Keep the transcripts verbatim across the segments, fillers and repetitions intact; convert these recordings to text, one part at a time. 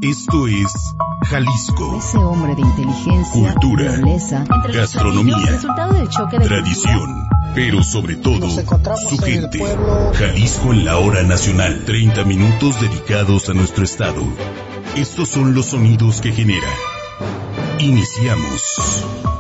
Esto es Jalisco. Ese hombre de inteligencia, cultura, nobleza, gastronomía, resultado del choque de tradición, cultura. Pero sobre todo, su gente. Jalisco en la hora nacional. treinta minutos dedicados a nuestro estado. Estos son los sonidos que genera. Iniciamos.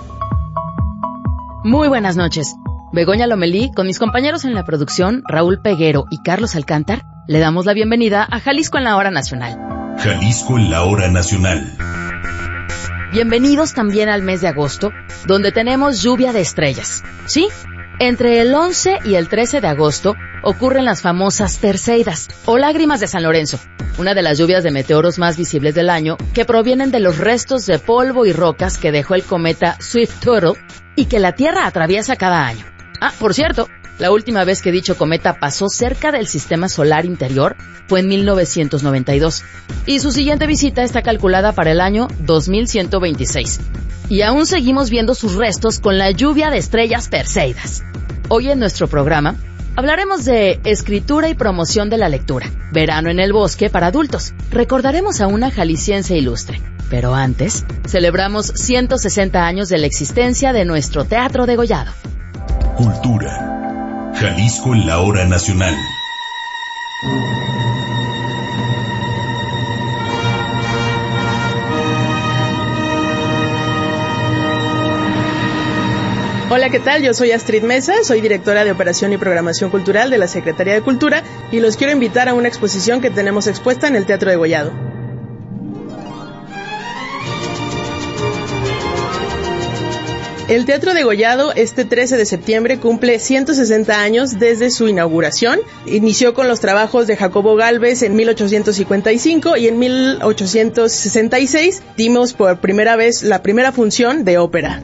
Muy buenas noches. Begoña Lomelí, con mis compañeros en la producción, Raúl Peguero y Carlos Alcántar, le damos la bienvenida a Jalisco en la hora nacional. Jalisco en la hora nacional. Bienvenidos también al mes de agosto, donde tenemos lluvia de estrellas. ¿Sí? Entre el once y el trece de agosto ocurren las famosas Perseidas, o lágrimas de San Lorenzo, una de las lluvias de meteoros más visibles del año, que provienen de los restos de polvo y rocas que dejó el cometa Swift-Turtle y que la Tierra atraviesa cada año. Ah, por cierto, la última vez que dicho cometa pasó cerca del sistema solar interior fue en mil novecientos noventa y dos, y su siguiente visita está calculada para el año dos mil ciento veintiséis. Y aún seguimos viendo sus restos con la lluvia de estrellas Perseidas. Hoy en nuestro programa hablaremos de escritura y promoción de la lectura, verano en el bosque para adultos. Recordaremos a una jalisciense ilustre. Pero antes, celebramos ciento sesenta años de la existencia de nuestro Teatro Degollado. Cultura. Jalisco en la hora nacional. Hola, ¿qué tal? Yo soy Astrid Mesa, soy directora de Operación y Programación Cultural de la Secretaría de Cultura y los quiero invitar a una exposición que tenemos expuesta en el Teatro Degollado. El Teatro Degollado este trece de septiembre cumple ciento sesenta años desde su inauguración. Inició con los trabajos de Jacobo Gálvez en mil ochocientos cincuenta y cinco y en mil ochocientos sesenta y seis dimos por primera vez la primera función de ópera.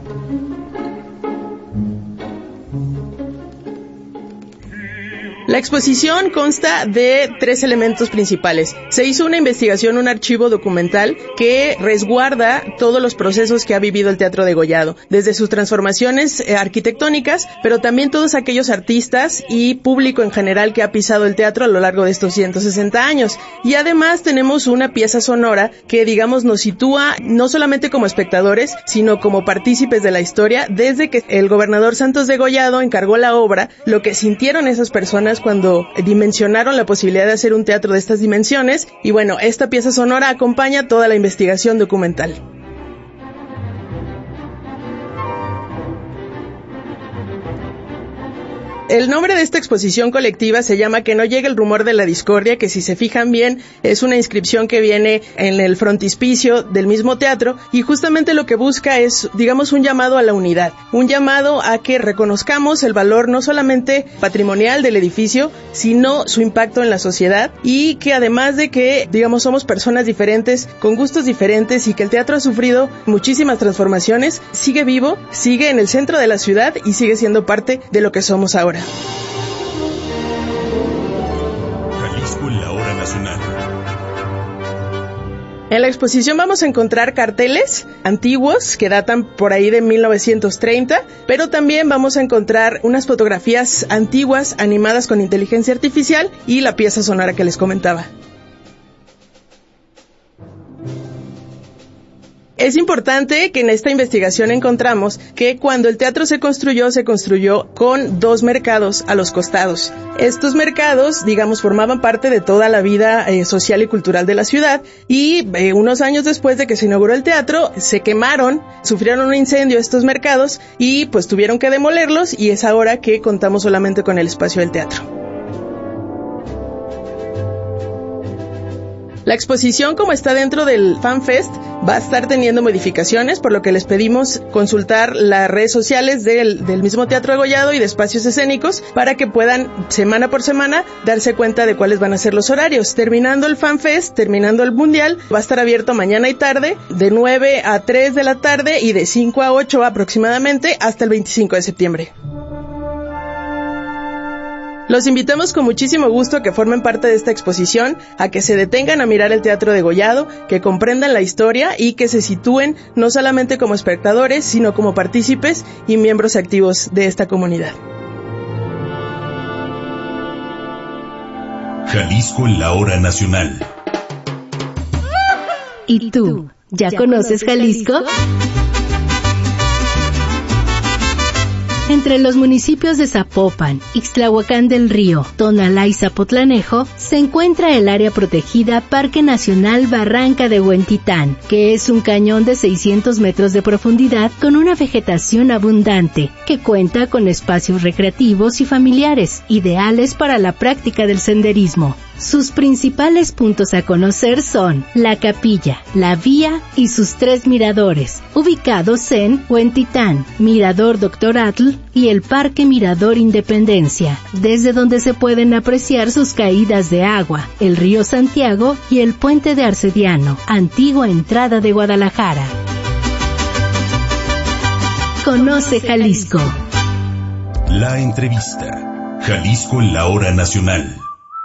La exposición consta de tres elementos principales. Se hizo una investigación, un archivo documental que resguarda todos los procesos que ha vivido el Teatro Degollado, desde sus transformaciones eh, arquitectónicas, pero también todos aquellos artistas y público en general que ha pisado el teatro a lo largo de estos ciento sesenta años. Y además tenemos una pieza sonora que, digamos, nos sitúa no solamente como espectadores, sino como partícipes de la historia, desde que el gobernador Santos Degollado encargó la obra, lo que sintieron esas personas cuando dimensionaron la posibilidad de hacer un teatro de estas dimensiones. Y bueno, esta pieza sonora acompaña toda la investigación documental. El nombre de esta exposición colectiva se llama Que no llegue el rumor de la discordia, que si se fijan bien es una inscripción que viene en el frontispicio del mismo teatro y justamente lo que busca es, digamos, un llamado a la unidad, un llamado a que reconozcamos el valor no solamente patrimonial del edificio, sino su impacto en la sociedad y que además de que, digamos, somos personas diferentes, con gustos diferentes y que el teatro ha sufrido muchísimas transformaciones, sigue vivo, sigue en el centro de la ciudad y sigue siendo parte de lo que somos ahora. Jalisco en la hora nacional. En la exposición vamos a encontrar carteles antiguos que datan por ahí de mil novecientos treinta, pero también vamos a encontrar unas fotografías antiguas animadas con inteligencia artificial y la pieza sonora que les comentaba. Es importante que en esta investigación encontramos que cuando el teatro se construyó, se construyó con dos mercados a los costados. Estos mercados, digamos, formaban parte de toda la vida eh, social y cultural de la ciudad y eh, unos años después de que se inauguró el teatro, se quemaron, sufrieron un incendio estos mercados y pues tuvieron que demolerlos y es ahora que contamos solamente con el espacio del teatro. La exposición, como está dentro del FanFest, va a estar teniendo modificaciones, por lo que les pedimos consultar las redes sociales del, del mismo Teatro Degollado y de Espacios Escénicos para que puedan, semana por semana, darse cuenta de cuáles van a ser los horarios. Terminando el FanFest, terminando el Mundial, va a estar abierto mañana y tarde, de nueve a tres de la tarde y de cinco a ocho aproximadamente, hasta el veinticinco de septiembre. Los invitamos con muchísimo gusto a que formen parte de esta exposición, a que se detengan a mirar el Teatro Degollado, que comprendan la historia y que se sitúen no solamente como espectadores, sino como partícipes y miembros activos de esta comunidad. Jalisco en la hora nacional. ¿Y tú, ya conoces Jalisco? Entre los municipios de Zapopan, Ixtlahuacán del Río, Tonalá y Zapotlanejo, se encuentra el área protegida Parque Nacional Barranca de Huentitán, que es un cañón de seiscientos metros de profundidad con una vegetación abundante, que cuenta con espacios recreativos y familiares, ideales para la práctica del senderismo. Sus principales puntos a conocer son la capilla, la vía y sus tres miradores, ubicados en Huentitán, Mirador Doctor Atl y el Parque Mirador Independencia, desde donde se pueden apreciar sus caídas de agua, el río Santiago y el puente de Arcediano, antigua entrada de Guadalajara. Conoce Jalisco. La entrevista. Jalisco en la hora nacional.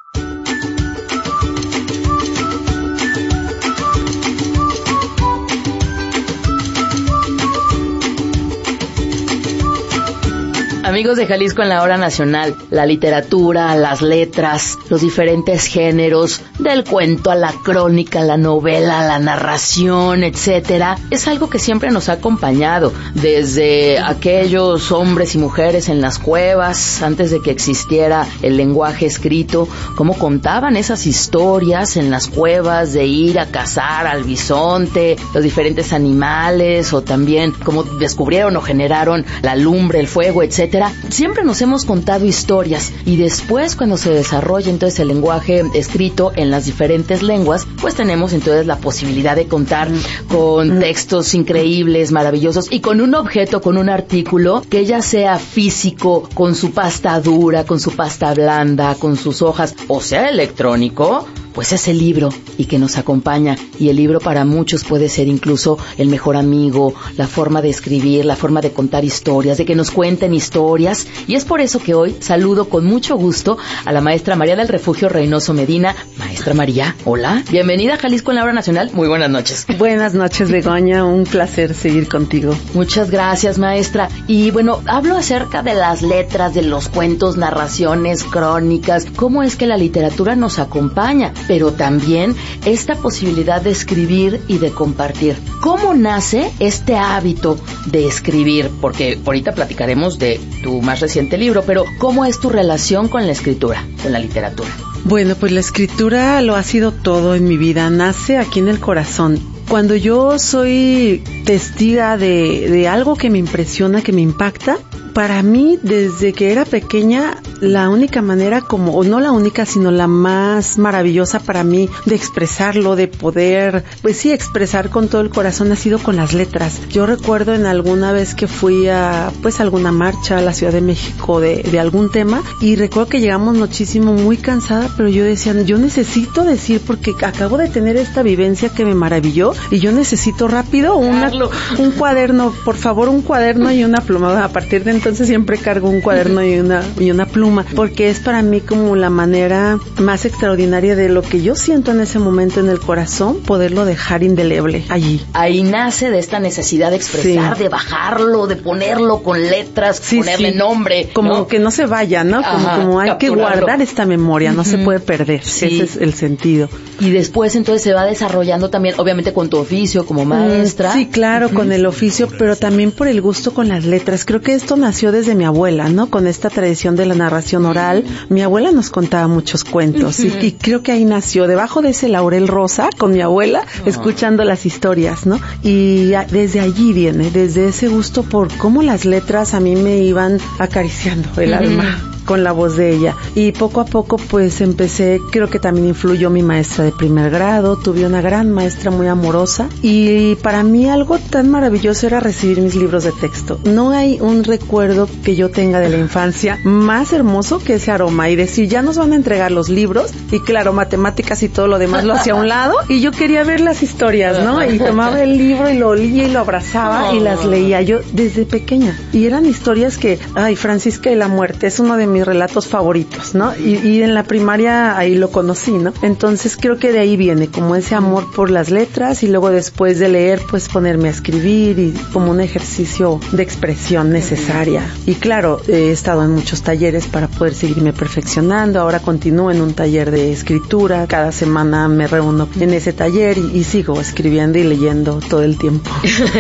Amigos de Jalisco en la hora nacional, la literatura, las letras, los diferentes géneros, del cuento a la crónica, la novela, la narración, etcétera, es algo que siempre nos ha acompañado, desde aquellos hombres y mujeres en las cuevas, antes de que existiera el lenguaje escrito, cómo contaban esas historias en las cuevas de ir a cazar al bisonte, los diferentes animales, o también cómo descubrieron o generaron la lumbre, el fuego, etcétera. Siempre nos hemos contado historias, y después, cuando se desarrolla entonces el lenguaje escrito en las diferentes lenguas, pues tenemos entonces la posibilidad de contar con textos increíbles, maravillosos, y con un objeto, con un artículo que ya sea físico, con su pasta dura, con su pasta blanda, con sus hojas, o sea electrónico, pues es el libro y que nos acompaña. Y el libro para muchos puede ser incluso el mejor amigo, la forma de escribir, la forma de contar historias, de que nos cuenten historias. Y es por eso que hoy saludo con mucho gusto a la maestra María del Refugio Reynoso Medina. Maestra María, hola, bienvenida a Jalisco en la hora nacional. Muy buenas noches. Buenas noches, Begoña, un placer seguir contigo. Muchas gracias, maestra. Y bueno, hablo acerca de las letras, de los cuentos, narraciones, crónicas, cómo es que la literatura nos acompaña, pero también esta posibilidad de escribir y de compartir. ¿Cómo nace este hábito de escribir? Porque ahorita platicaremos de tu más reciente libro, pero ¿cómo es tu relación con la escritura, con la literatura? Bueno, pues la escritura lo ha sido todo en mi vida, nace aquí en el corazón. Cuando yo soy testiga de, de algo que me impresiona, que me impacta, para mí, desde que era pequeña, la única manera como, o no la única, sino la más maravillosa para mí de expresarlo, de poder, pues sí, expresar con todo el corazón ha sido con las letras. Yo recuerdo en alguna vez que fui a, pues, alguna marcha a la Ciudad de México de, de algún tema, y recuerdo que llegamos muchísimo, muy cansada, pero yo decía, yo necesito decir, porque acabo de tener esta vivencia que me maravilló, y yo necesito rápido una, un cuaderno, por favor, un cuaderno y una pluma. A partir de entonces siempre cargo un cuaderno y una, y una pluma, porque es para mí como la manera más extraordinaria de lo que yo siento en ese momento en el corazón, poderlo dejar indeleble allí. Ahí nace de esta necesidad de expresar, sí, de bajarlo, de ponerlo con letras, sí, ponerle sí, nombre. Como ¿no? que no se vaya, ¿no? Como, Ajá, como hay capturarlo. Que guardar esta memoria, no uh-huh. se puede perder. Sí. Ese es el sentido. Y después entonces se va desarrollando también, obviamente con tu oficio como maestra. Sí, claro, uh-huh. con el oficio, pero también por el gusto con las letras. Creo que esto nació desde mi abuela, ¿no? Con esta tradición de la narración oral. Mi abuela nos contaba muchos cuentos, uh-huh. y, y creo que ahí nació, debajo de ese laurel rosa, con mi abuela, uh-huh. escuchando las historias, ¿no? Y a, desde allí viene, desde ese gusto por cómo las letras a mí me iban acariciando el uh-huh. alma con la voz de ella. Y poco a poco pues empecé, creo que también influyó mi maestra de primer grado, tuve una gran maestra muy amorosa, y para mí algo tan maravilloso era recibir mis libros de texto. No hay un recuerdo que yo tenga de la infancia más hermoso que ese aroma, y decir, ya nos van a entregar los libros, y claro, matemáticas y todo lo demás lo hacía a un lado, y yo quería ver las historias, ¿no? Y tomaba el libro y lo olía y lo abrazaba y las leía yo desde pequeña. Y eran historias que, ay, Francisca y la muerte es uno de mis mis relatos favoritos, ¿no? Y, y en la primaria ahí lo conocí, ¿no? Entonces creo que de ahí viene como ese amor por las letras, y luego después de leer pues ponerme a escribir, y como un ejercicio de expresión necesaria. Y claro, he estado en muchos talleres para poder seguirme perfeccionando. Ahora continúo en un taller de escritura, cada semana me reúno en ese taller y, y sigo escribiendo y leyendo todo el tiempo.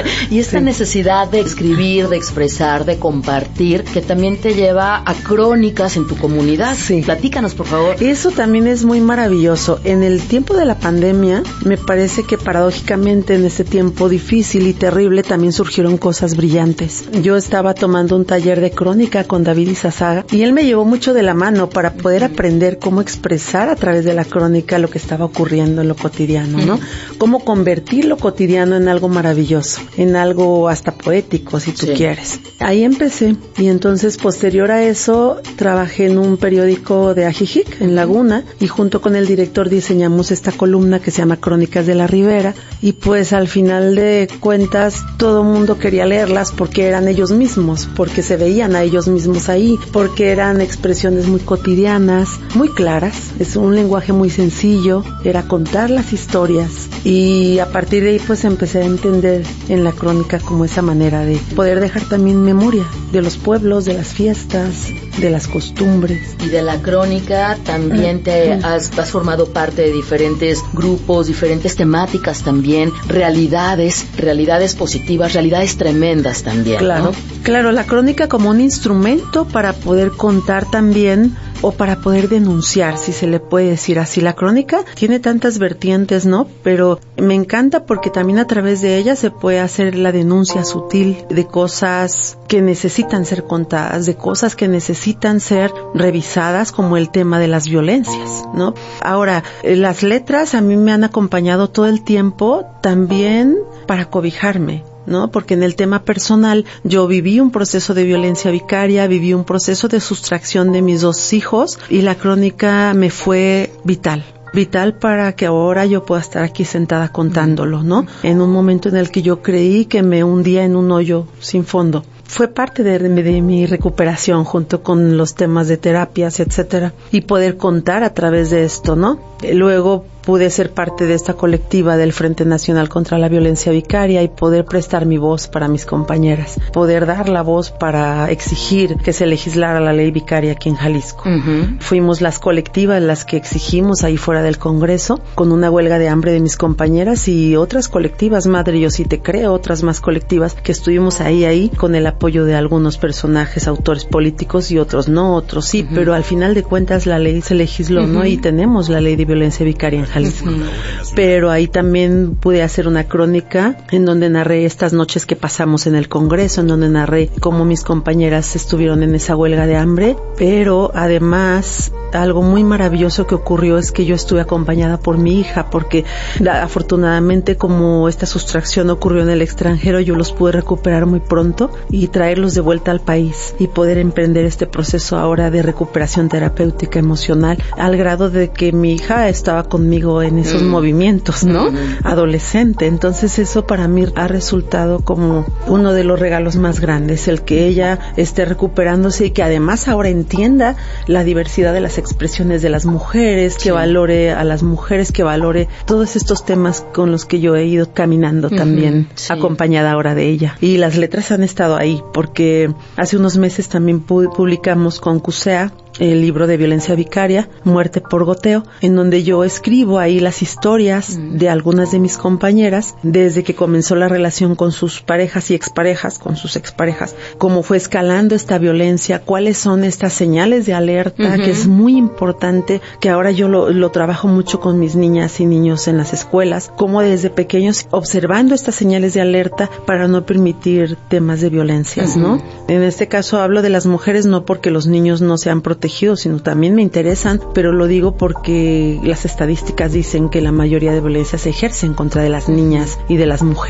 Y esta sí. necesidad de escribir, de expresar, de compartir, que también te lleva a crónicas en tu comunidad. Sí. Platícanos, por favor. Eso también es muy maravilloso. En el tiempo de la pandemia, me parece que paradójicamente en ese tiempo difícil y terrible también surgieron cosas brillantes. Yo estaba tomando un taller de crónica con David Izazaga y él me llevó mucho de la mano para poder aprender cómo expresar a través de la crónica lo que estaba ocurriendo en lo cotidiano, ¿no? Cómo convertir lo cotidiano en algo maravilloso, en algo hasta poético, si tú sí. quieres. Ahí empecé, y entonces posterior a eso trabajé en un periódico de Ajijic, en Laguna, y junto con el director diseñamos esta columna que se llama Crónicas de la Ribera, y pues al final de cuentas todo el mundo quería leerlas porque eran ellos mismos, porque se veían a ellos mismos ahí, porque eran expresiones muy cotidianas, muy claras, es un lenguaje muy sencillo, era contar las historias, y a partir de ahí pues empecé a entender en la crónica como esa manera de poder dejar también memoria de los pueblos, de las fiestas, de las costumbres. Y de la crónica también te has, has formado parte de diferentes grupos, diferentes temáticas también, realidades, realidades positivas, realidades tremendas también. Claro, ¿no? Claro, la crónica como un instrumento para poder contar también, o para poder denunciar, si se le puede decir así. La crónica tiene tantas vertientes, ¿no? Pero me encanta porque también a través de ella se puede hacer la denuncia sutil de cosas que necesitan ser contadas, de cosas que necesitan ser revisadas, como el tema de las violencias, ¿no? Ahora, las letras a mí me han acompañado todo el tiempo también para cobijarme, ¿no? Porque en el tema personal yo viví un proceso de violencia vicaria, viví un proceso de sustracción de mis dos hijos, y la crónica me fue vital. Vital para que ahora yo pueda estar aquí sentada contándolo, ¿no? En un momento en el que yo creí que me hundía en un hoyo sin fondo. Fue parte de, de, de mi recuperación junto con los temas de terapias, etcétera, y poder contar a través de esto, ¿no? Luego pude ser parte de esta colectiva del Frente Nacional contra la Violencia Vicaria y poder prestar mi voz para mis compañeras, poder dar la voz para exigir que se legislara la ley vicaria aquí en Jalisco. Uh-huh. Fuimos las colectivas las que exigimos ahí fuera del Congreso, con una huelga de hambre de mis compañeras y otras colectivas, madre, yo sí te creo, otras más colectivas que estuvimos ahí, ahí, con el apoyo de algunos personajes, autores políticos, y otros no, otros sí, uh-huh. pero al final de cuentas la ley se legisló, uh-huh. ¿no? Y tenemos la ley de violencia vicaria en Jalisco. Uh-huh. Pero ahí también pude hacer una crónica en donde narré estas noches que pasamos en el Congreso, en donde narré cómo mis compañeras estuvieron en esa huelga de hambre, pero además algo muy maravilloso que ocurrió es que yo estuve acompañada por mi hija, porque afortunadamente como esta sustracción ocurrió en el extranjero, yo los pude recuperar muy pronto y traerlos de vuelta al país y poder emprender este proceso ahora de recuperación terapéutica emocional, al grado de que mi hija estaba conmigo en esos mm. movimientos, ¿no? Mm. Adolescente. Entonces eso para mí ha resultado como uno de los regalos más grandes, el que ella esté recuperándose y que además ahora entienda la diversidad de las expresiones de las mujeres, que sí. valore a las mujeres, que valore todos estos temas con los que yo he ido caminando también, uh-huh, sí. acompañada ahora de ella. Y las letras han estado ahí, porque hace unos meses también pu- publicamos con CUSEA el libro de violencia vicaria, Muerte por Goteo, en donde yo escribo ahí las historias mm. de algunas de mis compañeras, desde que comenzó la relación con sus parejas y exparejas, con sus exparejas, cómo fue escalando esta violencia, cuáles son estas señales de alerta, uh-huh. que es muy importante, que ahora yo lo, lo trabajo mucho con mis niñas y niños en las escuelas, cómo desde pequeños observando estas señales de alerta para no permitir temas de violencias, uh-huh. ¿no? En este caso hablo de las mujeres no porque los niños no sean protegidos, sino también me interesan, pero lo digo porque las estadísticas dicen que la mayoría de violencias se ejercen contra de las niñas y de las mujeres.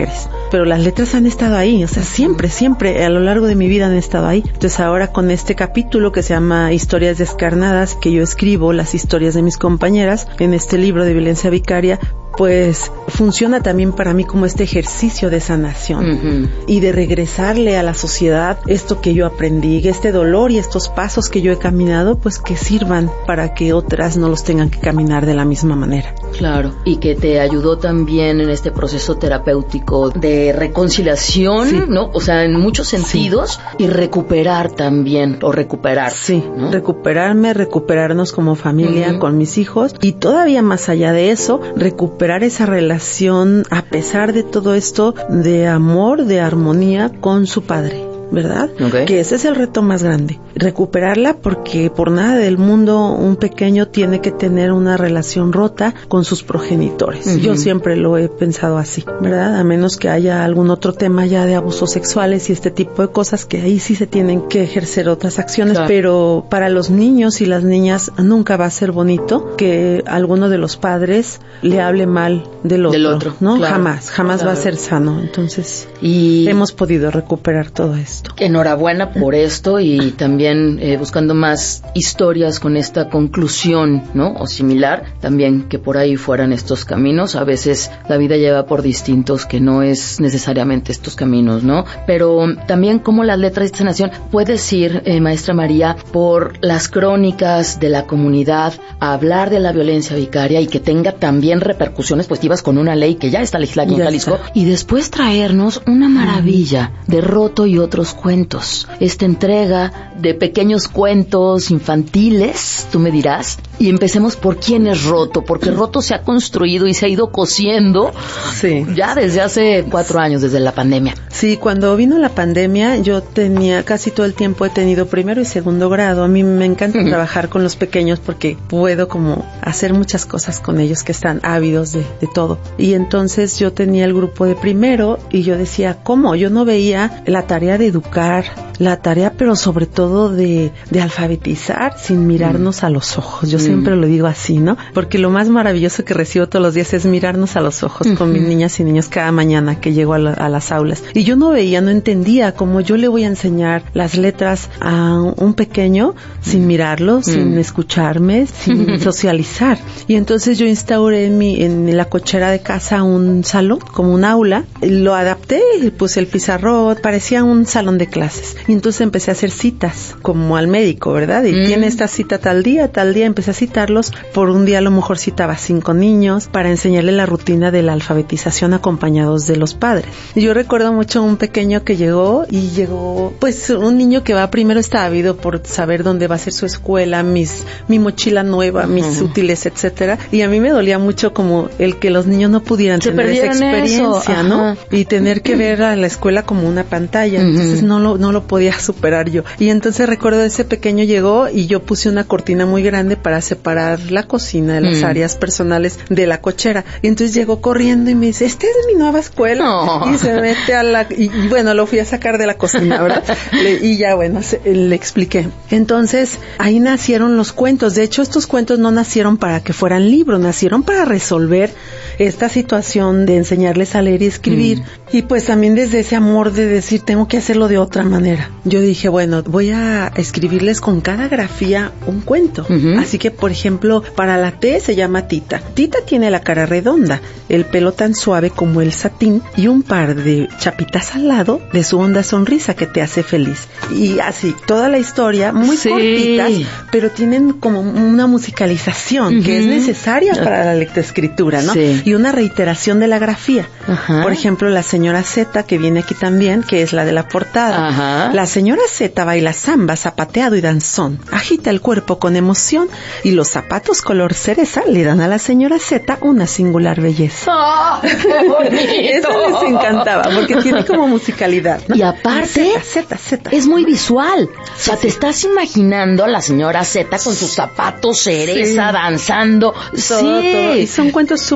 pero las letras han estado ahí, o sea, siempre, siempre, a lo largo de mi vida han estado ahí. Entonces ahora con este capítulo que se llama Historias Descarnadas, que yo escribo, las historias de mis compañeras, en este libro de Violencia Vicaria, pues funciona también para mí como este ejercicio de sanación uh-huh. y de regresarle a la sociedad esto que yo aprendí, este dolor y estos pasos que yo he caminado, pues que sirvan para que otras no los tengan que caminar de la misma manera. Claro, y que te ayudó también en este proceso terapéutico de reconciliación, sí. ¿no? O sea, en muchos sentidos, sí. y recuperar también, o recuperar. Sí, ¿no? recuperarme, recuperarnos como familia, uh-huh. con mis hijos, y todavía más allá de eso, recuperar esa relación, a pesar de todo esto, de amor, de armonía con su padre, ¿verdad? Okay. Que ese es el reto más grande. Recuperarla, porque por nada del mundo un pequeño tiene que tener una relación rota con sus progenitores. Uh-huh. Yo siempre lo he pensado así, ¿verdad? A menos que haya algún otro tema ya de abusos sexuales y este tipo de cosas, que ahí sí se tienen que ejercer otras acciones, claro. Pero para los niños y las niñas nunca va a ser bonito que alguno de los padres le hable mal del otro, del otro ¿no? Claro. Jamás, jamás claro. va a ser sano. Entonces, y hemos podido recuperar todo esto. Enhorabuena por esto, y también eh, buscando más historias con esta conclusión, ¿no? O similar, también que por ahí fueran estos caminos. A veces la vida lleva por distintos, que no es necesariamente estos caminos, ¿no? Pero también como las letras de sanación, puedes ir, eh, maestra María, por las crónicas de la comunidad, a hablar de la violencia vicaria y que tenga también repercusiones positivas con una ley que ya está legislada aquí en Jalisco, y después traernos una maravilla de Roto y otros cuentos, esta entrega de pequeños cuentos infantiles, tú me dirás, y empecemos por quién es Roto, porque Roto se ha construido y se ha ido cosiendo sí. ya desde hace cuatro años, desde la pandemia. Sí, cuando vino la pandemia yo tenía, casi todo el tiempo he tenido primero y segundo grado. A mí me encanta uh-huh. trabajar con los pequeños porque puedo como hacer muchas cosas con ellos que están ávidos de, de todo. Y entonces yo tenía el grupo de primero y yo decía, ¿cómo? Yo no veía la tarea de educar, la tarea pero sobre todo de, de alfabetizar sin mirarnos mm. a los ojos. Yo mm. siempre lo digo así, ¿no? Porque lo más maravilloso que recibo todos los días es mirarnos a los ojos mm-hmm. con mis niñas y niños cada mañana que llego a, la, a las aulas. Y yo no veía, no entendía cómo yo le voy a enseñar las letras a un pequeño sin mirarlo, mm. sin escucharme, sin socializar. Y entonces yo instauré en, mi, en la cochera de casa un salón, como un aula. Lo adapté y puse el pizarrón, parecía un salón de clases. Y entonces empecé a hacer citas, como al médico, ¿verdad? Y mm. tiene esta cita tal día, tal día, empecé a citarlos. Por un día a lo mejor citaba cinco niños para enseñarle la rutina de la alfabetización acompañados de los padres. Y yo recuerdo mucho un pequeño que llegó y llegó, pues un niño que va primero está ávido por saber dónde va a ser su escuela, mis, mi mochila nueva, mis uh-huh. útiles, etcétera. Y a mí me dolía mucho como el que los niños no pudieran Se tener esa experiencia, ¿no? Y tener que ver a la escuela como una pantalla. Uh-huh. Entonces no lo, no lo podía superar yo. Y entonces recuerdo ese pequeño llegó y yo puse una cortina muy grande para separar la cocina de las uh-huh. áreas personales de la cochera. Y entonces llegó corriendo y me dice, esta es mi nueva escuela. No. Y se mete a la, y, y bueno, lo fui a sacar de la cocina, ¿verdad? le, y ya bueno, se, le expliqué. Entonces, ahí nacieron los cuentos. De hecho, estos cuentos no nacieron para que fueran libros, nacieron para resolver esta situación de enseñarles a leer y escribir. Mm. Y pues también desde ese amor de decir, tengo que hacerlo de otra manera. Yo dije, bueno, voy a escribirles con cada grafía un cuento. Uh-huh. Así que, por ejemplo, para la T se llama Tita. Tita tiene la cara redonda, el pelo tan suave como el satín y un par de chapitas al lado de su honda sonrisa que te hace feliz. Y así, toda la historia, muy sí. cortitas, pero tienen como una musicalización uh-huh. que es necesaria para la lectoescritura, ¿no? Sí. Y una reiteración de la grafía. Uh-huh. Por ejemplo, la señora Z, que viene aquí también, que es la de la portada. Uh-huh. La señora Z baila samba, zapateado y danzón. Agita el cuerpo con emoción y los zapatos color cereza le dan a la señora Z una singular belleza. ¡Oh, qué bonito! Eso les encantaba, porque tiene como musicalidad, ¿no? Y aparte, Z, Z, Z. es muy visual. O sea, sí, te sí. estás imaginando a la señora Z con sus zapatos cereza, sí. danzando. Todo, sí. todo. Y son cuentos súper cortos.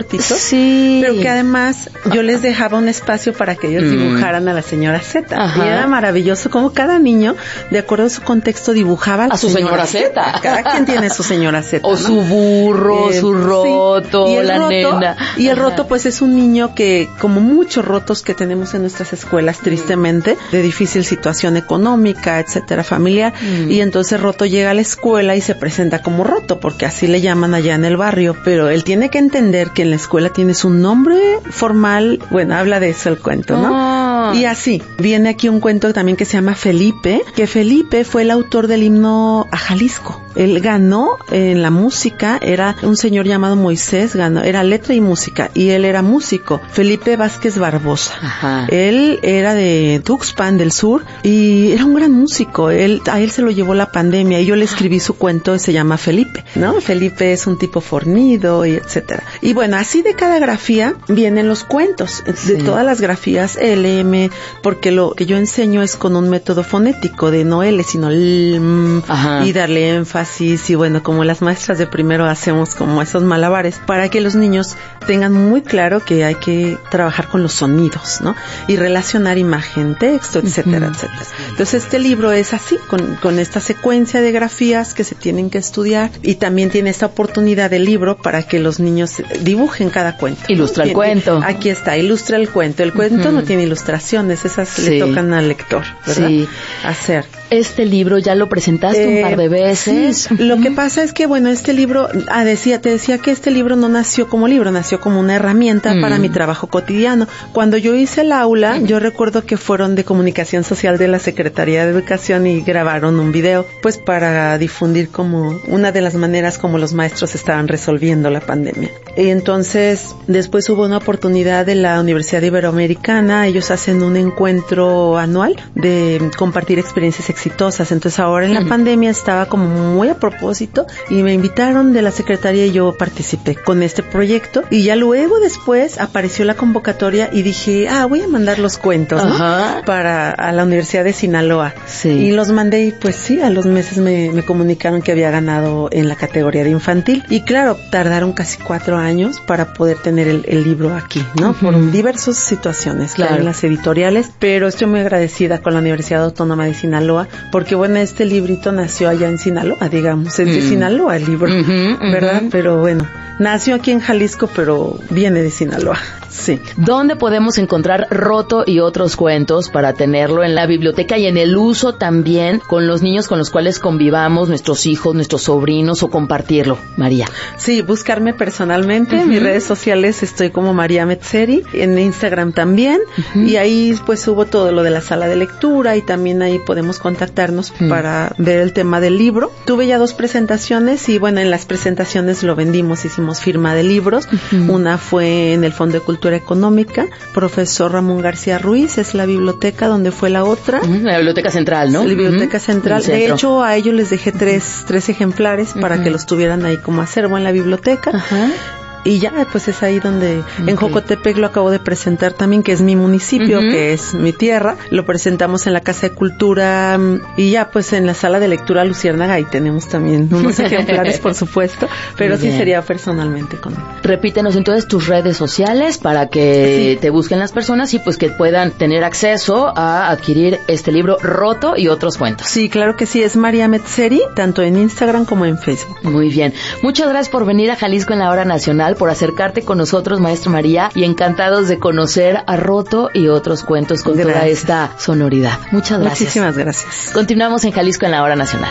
cortitos, sí. pero que además yo les dejaba un espacio para que ellos mm. dibujaran a la señora Z. Ajá. Y era maravilloso como cada niño, de acuerdo a su contexto, dibujaba a, a su señora, señora Z. Cada quien tiene su señora Z. O ¿no? su burro, eh, su roto, sí. y el la roto, nena. Y el roto, pues, es un niño que, como muchos rotos que tenemos en nuestras escuelas, tristemente, de difícil situación económica, etcétera, familiar, mm. y entonces roto llega a la escuela y se presenta como roto, porque así le llaman allá en el barrio, pero él tiene que entender que en la escuela tienes un nombre formal, bueno, habla de eso el cuento, ¿no? Oh. Y así, viene aquí un cuento también que se llama Felipe, que Felipe fue el autor del himno a Jalisco. Él ganó en la música, era un señor llamado Moisés, ganó, era letra y música, y él era músico, Felipe Vázquez Barbosa. Ajá. Él era de Tuxpan del Sur y era un gran músico. Él, a él se lo llevó la pandemia y yo le escribí su cuento, se llama Felipe, ¿no? Felipe es un tipo fornido y etcétera. Y bueno, así de cada grafía vienen los cuentos, sí. de todas las grafías L M, porque lo que yo enseño es con un método fonético de no L, sino L, M, y darle énfasis. Y bueno, como las maestras de primero hacemos como esos malabares para que los niños tengan muy claro que hay que trabajar con los sonidos, ¿no? Y relacionar imagen, texto, etcétera, uh-huh. etcétera. Entonces este libro es así, con, con esta secuencia de grafías que se tienen que estudiar, y también tiene esta oportunidad del libro para que los niños dibujen cada cuento. Ilustra ¿no? el tiene, cuento. Aquí está, ilustra el cuento. El cuento uh-huh. no tiene ilustraciones, esas sí. le tocan al lector, ¿verdad? Sí. Hacer. Este libro ya lo presentaste eh, un par de veces. Sí, lo que pasa es que, bueno, este libro, ah, decía, te decía que este libro no nació como libro, nació como una herramienta mm. para mi trabajo cotidiano. Cuando yo hice el aula, yo recuerdo que fueron de Comunicación Social de la Secretaría de Educación y grabaron un video, pues para difundir como una de las maneras como los maestros estaban resolviendo la pandemia. Y entonces, después hubo una oportunidad de la Universidad Iberoamericana, ellos hacen un encuentro anual de compartir experiencias exitosas. Entonces ahora en la uh-huh. pandemia estaba como muy a propósito y me invitaron de la secretaría y yo participé con este proyecto, y ya luego después apareció la convocatoria y dije, ah, voy a mandar los cuentos, ¿no? Uh-huh. Para a la Universidad de Sinaloa. Sí. Y los mandé y pues sí, a los meses me, me comunicaron que había ganado en la categoría de infantil, y claro, tardaron casi cuatro años para poder tener el, el libro aquí, ¿no? Uh-huh. Por diversas situaciones, claro, claro, en las editoriales, pero estoy muy agradecida con la Universidad Autónoma de Sinaloa, porque bueno, este librito nació allá en Sinaloa, digamos, es de mm. Sinaloa el libro, uh-huh, ¿verdad? Uh-huh. Pero bueno, nació aquí en Jalisco, pero viene de Sinaloa. Sí. ¿Dónde podemos encontrar Roto y otros cuentos para tenerlo en la biblioteca y en el uso también con los niños con los cuales convivamos, nuestros hijos, nuestros sobrinos, o compartirlo, María? Sí, buscarme personalmente, uh-huh. en mis redes sociales estoy como María Metzeri, en Instagram también, uh-huh. y ahí pues subo todo lo de la sala de lectura, y también ahí podemos contactarnos uh-huh. para ver el tema del libro. Tuve ya dos presentaciones y bueno, en las presentaciones lo vendimos, hicimos firma de libros, uh-huh. una fue en el Fondo de Cultura Económica, profesor Ramón García Ruiz, es la biblioteca donde fue la otra. Uh-huh. La biblioteca central, ¿no? La biblioteca uh-huh. central. De hecho, a ellos les dejé tres, tres ejemplares uh-huh. para que los tuvieran ahí como acervo en la biblioteca. Uh-huh. Y ya, pues es ahí donde, okay. en Jocotepec lo acabo de presentar también, que es mi municipio, uh-huh. que es mi tierra. Lo presentamos en la Casa de Cultura, y ya pues en la sala de lectura Luciérnaga, ahí tenemos también unos ejemplares, por supuesto, pero sí sería personalmente con... Repítenos entonces tus redes sociales para que sí. te busquen las personas y pues que puedan tener acceso a adquirir este libro Roto y otros cuentos. Sí, claro que sí, es María Metzeri, tanto en Instagram como en Facebook. Muy bien. Muchas gracias por venir a Jalisco en la Hora Nacional, por acercarte con nosotros, maestra María, y encantados de conocer a Roto y otros cuentos con gracias. Toda esta sonoridad. Muchas gracias. Muchísimas gracias. Continuamos en Jalisco en la Hora Nacional.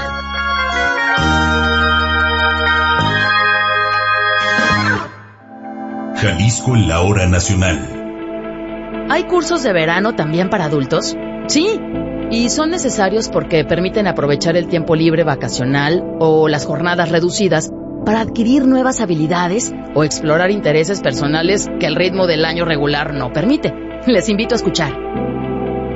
Jalisco en la Hora Nacional. ¿Hay cursos de verano también para adultos? Sí. Y son necesarios porque permiten aprovechar el tiempo libre vacacional o las jornadas reducidas para adquirir nuevas habilidades o explorar intereses personales que el ritmo del año regular no permite. Les invito a escuchar.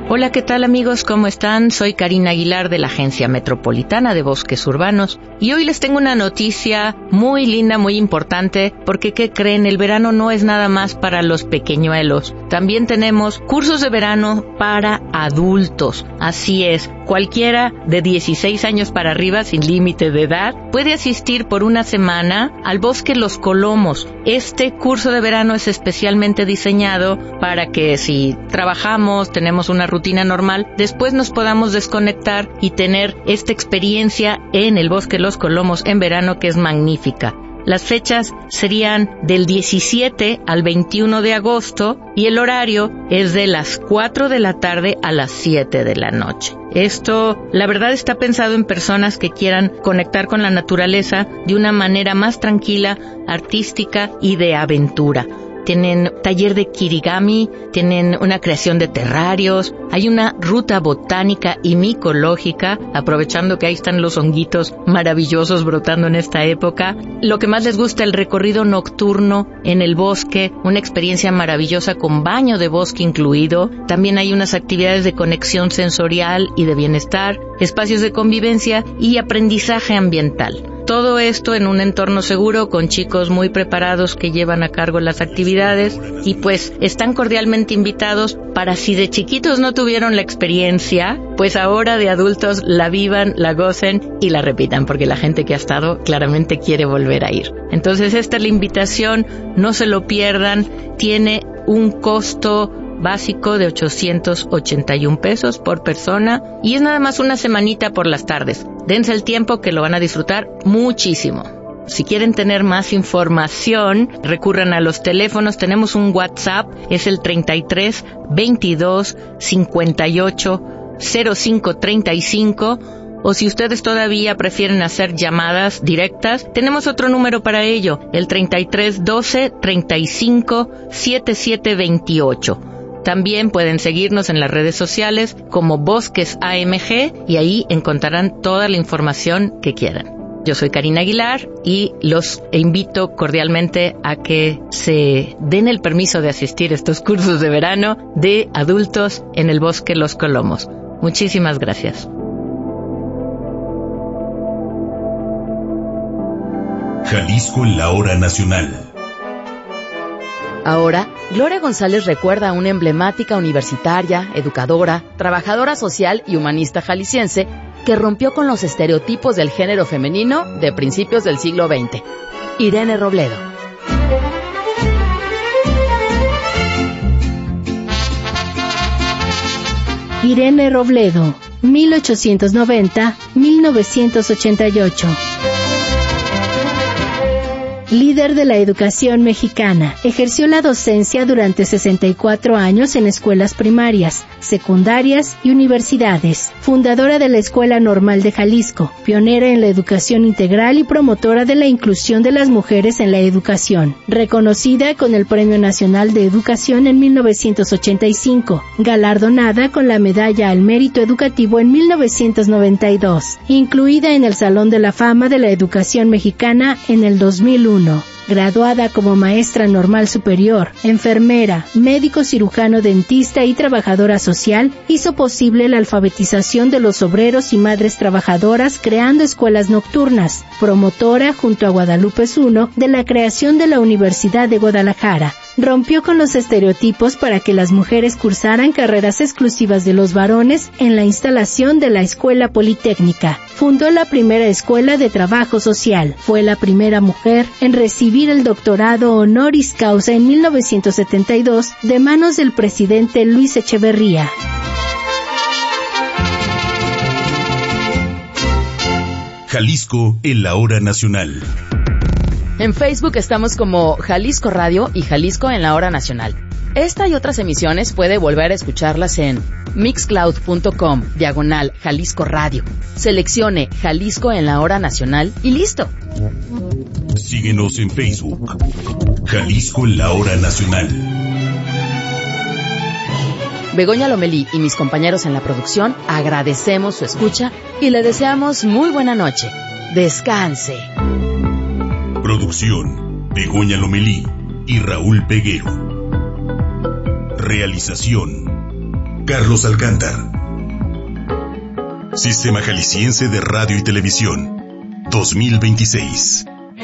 Hola, ¿qué tal amigos? ¿Cómo están? Soy Karina Aguilar de la Agencia Metropolitana de Bosques Urbanos y hoy les tengo una noticia muy linda, muy importante, porque ¿qué creen? El verano no es nada más para los pequeñuelos. También tenemos cursos de verano para adultos. Así es, cualquiera de dieciséis años para arriba, sin límite de edad, puede asistir por una semana al Bosque Los Colomos. Este curso de verano es especialmente diseñado para que si trabajamos, tenemos una rutina normal, después nos podamos desconectar y tener esta experiencia en el Bosque Los Colomos en verano, que es magnífica. Las fechas serían del diecisiete al veintiuno de agosto y el horario es de las cuatro de la tarde a las siete de la noche. Esto, la verdad, está pensado en personas que quieran conectar con la naturaleza de una manera más tranquila, artística y de aventura. Tienen taller de kirigami, tienen una creación de terrarios, hay una ruta botánica y micológica, aprovechando que ahí están los honguitos maravillosos brotando en esta época. Lo que más les gusta, el recorrido nocturno en el bosque, una experiencia maravillosa con baño de bosque incluido. También hay unas actividades de conexión sensorial y de bienestar, espacios de convivencia y aprendizaje ambiental. Todo esto en un entorno seguro con chicos muy preparados que llevan a cargo las actividades y pues están cordialmente invitados para si de chiquitos no tuvieron la experiencia, pues ahora de adultos la vivan, la gocen y la repitan, porque la gente que ha estado claramente quiere volver a ir. Entonces esta es la invitación, no se lo pierdan, tiene un costo básico de ochocientos ochenta y un pesos por persona y es nada más una semanita por las tardes. Dense el tiempo que lo van a disfrutar muchísimo. Si quieren tener más información, recurran a los teléfonos. Tenemos un WhatsApp, es el treinta y tres, veintidós, cincuenta y ocho, cero cinco treinta y cinco. O si ustedes todavía prefieren hacer llamadas directas, tenemos otro número para ello, el treinta y tres, doce, treinta y cinco, setenta y siete veintiocho. También pueden seguirnos en las redes sociales como Bosques A M G y ahí encontrarán toda la información que quieran. Yo soy Karina Aguilar y los invito cordialmente a que se den el permiso de asistir a estos cursos de verano de adultos en el Bosque Los Colomos. Muchísimas gracias. Jalisco en la hora nacional. Ahora, Gloria González recuerda a una emblemática universitaria, educadora, trabajadora social y humanista jalisciense que rompió con los estereotipos del género femenino de principios del siglo veinte. Irene Robledo. Irene Robledo, mil ochocientos noventa a mil novecientos ochenta y ocho. Líder de la educación mexicana, ejerció la docencia durante sesenta y cuatro años en escuelas primarias, secundarias y universidades. Fundadora de la Escuela Normal de Jalisco, pionera en la educación integral y promotora de la inclusión de las mujeres en la educación. Reconocida con el Premio Nacional de Educación en mil novecientos ochenta y cinco, galardonada con la Medalla al Mérito Educativo en mil novecientos noventa y dos, incluida en el Salón de la Fama de la Educación Mexicana en el dos mil uno. Graduada como maestra normal superior, enfermera, médico cirujano dentista y trabajadora social, hizo posible la alfabetización de los obreros y madres trabajadoras creando escuelas nocturnas, promotora junto a Guadalupe Zuno de la creación de la Universidad de Guadalajara. Rompió con los estereotipos para que las mujeres cursaran carreras exclusivas de los varones en la instalación de la Escuela Politécnica. Fundó la primera escuela de trabajo social. Fue la primera mujer en recibir el doctorado honoris causa en mil novecientos setenta y dos de manos del presidente Luis Echeverría. Jalisco en la hora nacional. En Facebook estamos como Jalisco Radio y Jalisco en la hora nacional. Esta y otras emisiones puede volver a escucharlas en mixcloud.com, diagonal Jalisco Radio. Seleccione Jalisco en la hora nacional y listo. Síguenos en Facebook. Jalisco en la hora nacional. Begoña Lomelí y mis compañeros en la producción agradecemos su escucha y le deseamos muy buena noche. Descanse. Producción, Begoña Lomelí y Raúl Peguero. Realización, Carlos Alcántar. Sistema Jalisciense de Radio y Televisión, dos mil veintiséis.